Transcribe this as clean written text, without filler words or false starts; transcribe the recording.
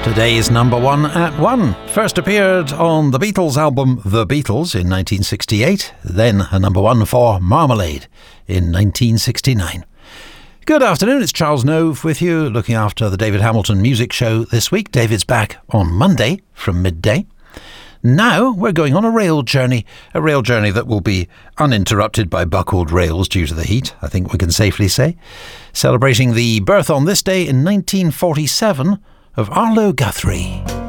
Today's number one at 1 first appeared on the Beatles album The Beatles in 1968, then a number one for Marmalade in 1969. Good afternoon, it's Charles Nove with you, looking after the David Hamilton Music Show this week. David's back on Monday from midday. Now we're going on a rail journey that will be uninterrupted by buckled rails due to the heat, I think we can safely say. Celebrating the birth on this day in 1947 of Arlo Guthrie.